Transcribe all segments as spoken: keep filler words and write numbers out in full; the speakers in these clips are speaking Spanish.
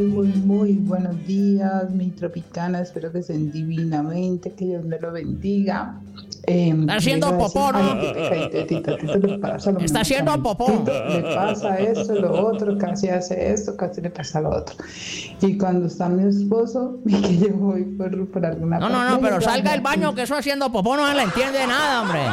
Muy, muy buenos días, mi tropicana. Espero que estén divinamente, que Dios me lo bendiga. Eh, Está haciendo popó, ¿no? Está haciendo popó. Le pasa esto, lo otro, casi hace esto, casi le pasa lo otro. Y cuando está mi esposo, y que yo voy por, por alguna No, no, no, pero salga del baño, que eso haciendo popó no se le entiende nada, hombre.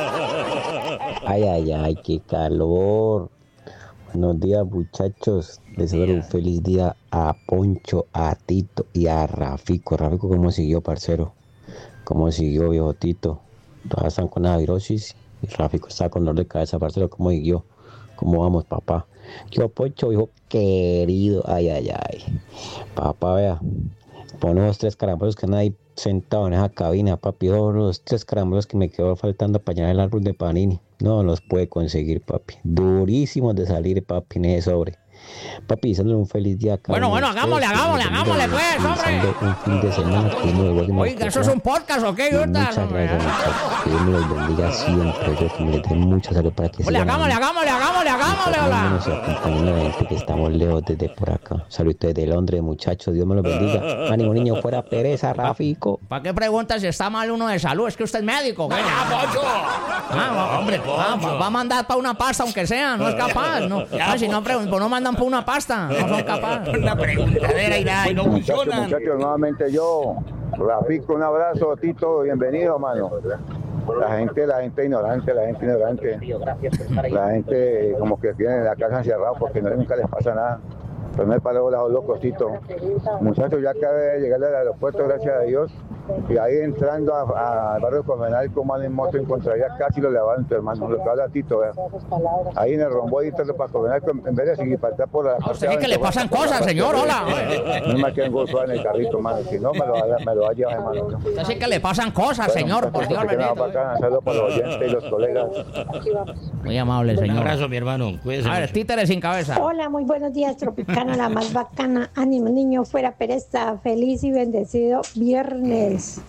Ay, ay, ay, qué calor. Buenos días, muchachos. Les deseo un feliz día a Poncho, a Tito y a Rafico. Rafico, ¿cómo siguió, parcero? ¿Cómo siguió, viejo Tito? Todas están con la virosis. Y Rafico está con dolor de cabeza, parcero. ¿Cómo siguió? ¿Cómo vamos, papá? Yo, Poncho, hijo querido. Ay, ay, ay. Papá, vea. Pon los tres caramelos que andan ahí sentados en esa cabina, papi. Los tres caramelos que me quedó faltando para llenar el árbol de Panini. No los puede conseguir, papi. Durísimos de salir, papi, en ese sobre. Papi, deseándole un feliz día a cada Bueno, uno bueno, de hagámosle, ustedes, hagámosle, que hagámosle, pues, deseando hombre. un fin de semana que uno de los demás Oiga, ¿eso es un podcast o qué, y Jota? muchas gracias, muchachos. Que Dios me los bendiga siempre. Dios que me les dé mucha salud para que Ole, sigan hagámosle, ahí. hagámosle, hagámosle, hagámosle, hola. Nos acompañen a la gente que estamos lejos desde por acá. Saludos desde Londres, muchachos. Dios me los bendiga. Ánimo, niño, fuera pereza, Rafico. ¿Para qué preguntas si está mal uno de salud? Es que usted es médico, ¿qué? ¡Ah, Poncho! Ah, hombre, ah, va, va a mandar para una pasta aunque sea, no es capaz. No, ah, si no, pregun- pues no mandan para una pasta, no son capaces. Una preguntadera y nada, y no Muchachos, funcionan. muchachos, nuevamente yo, Rafico, un abrazo, Tito, bienvenido, hermano. La gente, la gente ignorante, la gente ignorante, la gente como que tiene la casa encerrada porque no, nunca les pasa nada. Pero no es para los locos, Tito. Muchachos, ya acabé de llegar al aeropuerto, gracias a Dios. Y ahí entrando al barrio Comenal, como en moto, encontraría casi lo levanto, hermano. Lo que habla Tito, ¿eh? Ahí en el rombo, ahí entrando para Comenal, en vez de seguir para atrás por la. A usted sí que le pasan cosas, señor, hola. No me queden gozosos en el carrito, hermano. Si no, me lo, me lo va a llevar, hermano. A usted sí que le pasan cosas, señor, por Dios bendito. bendito. Bacana, saludos para los oyentes y los colegas. Muy amable, Un señor. abrazo, mi hermano. Cuídese A ver, mucho. títeres sin cabeza. Hola, muy buenos días, Tropicana, la más bacana. Ánimo, niño, fuera pereza. Feliz y bendecido viernes.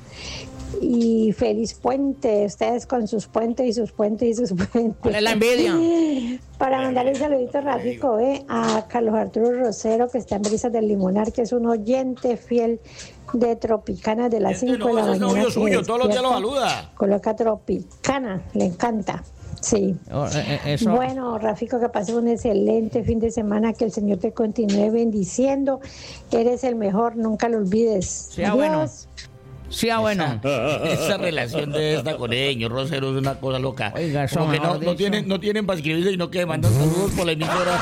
Y feliz puente. Ustedes con sus puentes y sus puentes y sus puentes. ¿Cuál es la envidia? Para mandarle un saludito Rafico, ¿eh? A Carlos Arturo Rosero, que está en Brisas del Limonar, que es un oyente fiel de Tropicana de las cinco No, de la ese es mañana. novio que suyo, todos los días lo despierta. saluda. Coloca Tropicana, le encanta. Sí. Oh, eh, eh, eso. Bueno, Rafico, que pases un excelente fin de semana, que el Señor te continúe bendiciendo. Eres el mejor, nunca lo olvides. Sí, ah, bueno. Sí, ah, bueno. Esa relación de esta con el señor Rosero es una cosa loca. Oiga, eso Como que no, mejor no dicho. tienen, no tienen para escribirse, sino que mandan saludos por la emisora.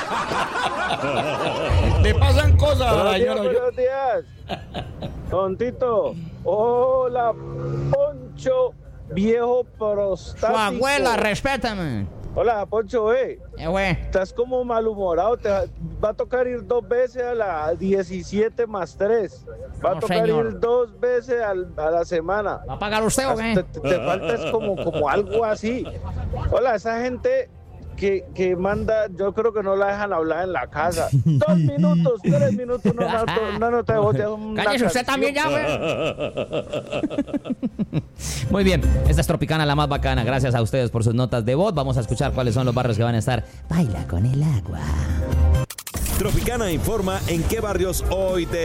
Le pasan cosas, Buenos días, señor. buenos días. Tontito. Hola, Poncho, viejo Su prostático. abuela, respétame. Hola, Poncho, eh. Eh, güey. Estás como malhumorado. Te va a tocar ir dos veces a la diecisiete más tres. Va No, a tocar señor. ir dos veces al- a la semana. ¿Va a pagar usted o Te, qué? te- te falta es como, como algo así. Hola, esa gente que, que manda, yo creo que no la dejan hablar en la casa. Dos minutos, tres minutos, no, no, no, no te voy a una Cállese usted canción. también ya, güey. Muy bien, esta es Tropicana, la más bacana. Gracias a ustedes por sus notas de voz. Vamos a escuchar cuáles son los barrios que van a estar. Baila con el agua. Tropicana informa en qué barrios hoy te